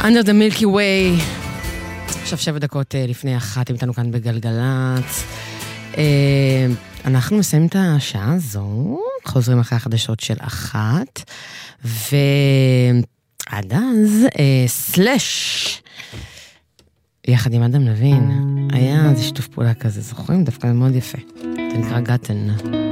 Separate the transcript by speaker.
Speaker 1: Under the Milky Way. עכשיו 7 דקות לפני 1, אם איתנו כאן בגלגלץ. אנחנו מסיימים את השעה הזו, חוזרים אחרי החדשות של 1, ועד אז, סלש, יחד עם אדם לוין, היה איזה שיתוף פעולה כזה, זוכרים? דווקא מאוד יפה. זה נקרא גטן.